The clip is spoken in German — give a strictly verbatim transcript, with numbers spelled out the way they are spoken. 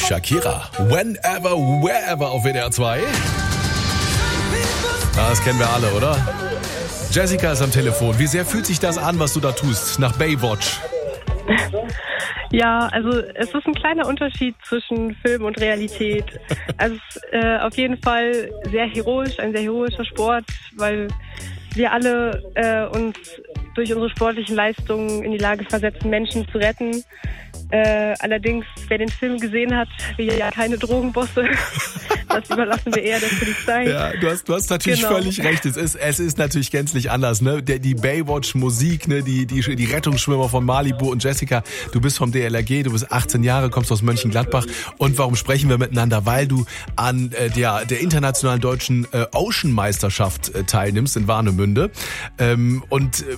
Shakira, Whenever, Wherever auf W D R zwei. Das kennen wir alle, oder? Jessica ist am Telefon. Wie sehr fühlt sich das an, was du da tust, nach Baywatch? Ja, also es ist ein kleiner Unterschied zwischen Film und Realität. Also es ist äh, auf jeden Fall sehr heroisch, ein sehr heroischer Sport, weil wir alle äh, uns durch unsere sportlichen Leistungen in die Lage versetzen, Menschen zu retten. Äh, allerdings, wer den Film gesehen hat, wir ja keine Drogenbosse. Das überlassen wir eher der Polizei. Ja, du hast, du hast natürlich genau. völlig recht. Es ist, es ist natürlich gänzlich anders, ne? Der, die Baywatch-Musik, ne? Die, die, die Rettungsschwimmer von Malibu und Jessica. Du bist vom D L R G, du bist achtzehn Jahre, kommst aus Mönchengladbach. Und warum sprechen wir miteinander? Weil du an äh, der, der internationalen deutschen äh, Ocean-Meisterschaft äh, teilnimmst in Warnemünde. Ähm, und